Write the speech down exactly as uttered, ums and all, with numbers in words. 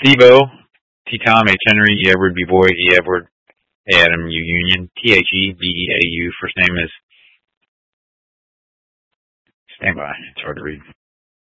Thibault, T Tom, H Henry, E Edward, B Boy, E Edward, A Adam, U Union, T H E B E A U. First name is Standby. It's hard to read.